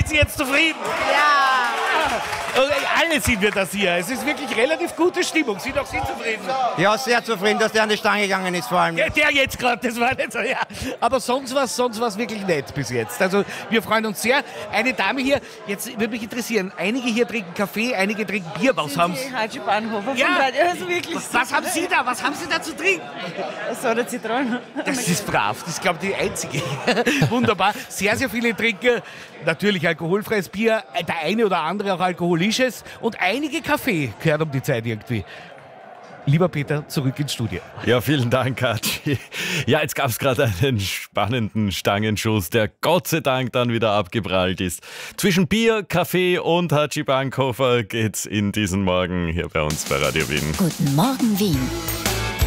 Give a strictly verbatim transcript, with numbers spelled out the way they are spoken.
Sie jetzt zufrieden? Ja. Alle sind wir das hier. Es ist wirklich relativ gute Stimmung. Sie doch sind zufrieden. Ja, sehr zufrieden, dass der an die Stange gegangen ist vor allem. Der, der jetzt gerade, das war nicht so, ja. Aber sonst was, sonst was wirklich nett bis jetzt. Also wir freuen uns sehr. Eine Dame hier, jetzt würde mich interessieren, einige hier trinken Kaffee, einige trinken Bier. Was haben Sie? Hatschi Bahnhofer Ja. von Radio. Also wirklich Was, was haben Sie da? Was haben Sie da zu trinken? Soda Zitrone. Das ist brav. Das ist, glaube ich, die einzige. Wunderbar. Sehr, sehr viele trinken natürlich alkoholfreies Bier. Der eine oder andere auch alkoholisches. Und einige Kaffee gehört um die Zeit irgendwie. Lieber Peter, zurück ins Studio. Ja, vielen Dank, Hatschi. Ja, jetzt gab es gerade einen spannenden Stangenschuss, der Gott sei Dank dann wieder abgeprallt ist. Zwischen Bier, Kaffee und Hatschi Bankhofer geht's in diesen Morgen hier bei uns bei Radio Wien. Guten Morgen, Wien.